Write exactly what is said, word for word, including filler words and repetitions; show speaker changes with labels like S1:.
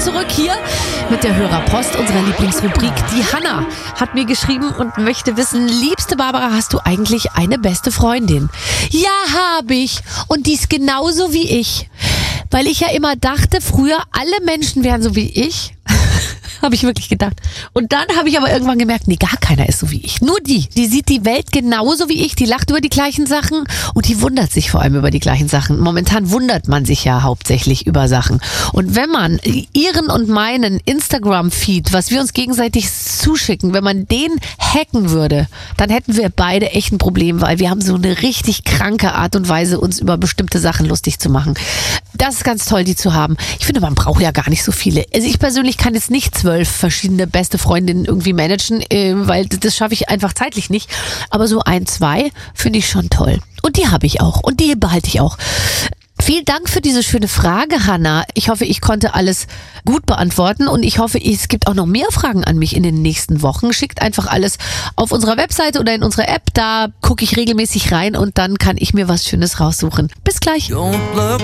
S1: zurück hier mit der Hörerpost, unserer Lieblingsrubrik. Die Hanna hat mir geschrieben und möchte wissen, liebste Barbara, hast du eigentlich eine beste Freundin? Ja, habe ich. Und die ist genauso wie ich. Weil ich ja immer dachte, früher alle Menschen wären so wie ich. Habe ich wirklich gedacht. Und dann habe ich aber irgendwann gemerkt, nee, gar keiner ist so wie ich. Nur die. Die sieht die Welt genauso wie ich. Die lacht über die gleichen Sachen und die wundert sich vor allem über die gleichen Sachen. Momentan wundert man sich ja hauptsächlich über Sachen. Und wenn man ihren und meinen Instagram-Feed, was wir uns gegenseitig zuschicken, wenn man den hacken würde, dann hätten wir beide echt ein Problem, weil wir haben so eine richtig kranke Art und Weise, uns über bestimmte Sachen lustig zu machen. Das ist ganz toll, die zu haben. Ich finde, man braucht ja gar nicht so viele. Also ich persönlich kann jetzt nicht zwölf verschiedene beste Freundinnen irgendwie managen, äh, weil das schaffe ich einfach zeitlich nicht. Aber so ein, zwei finde ich schon toll. Und die habe ich auch. Und die behalte ich auch. Vielen Dank für diese schöne Frage, Hanna. Ich hoffe, ich konnte alles gut beantworten und ich hoffe, es gibt auch noch mehr Fragen an mich in den nächsten Wochen. Schickt einfach alles auf unserer Webseite oder in unserer App. Da gucke ich regelmäßig rein und dann kann ich mir was Schönes raussuchen. Bis gleich.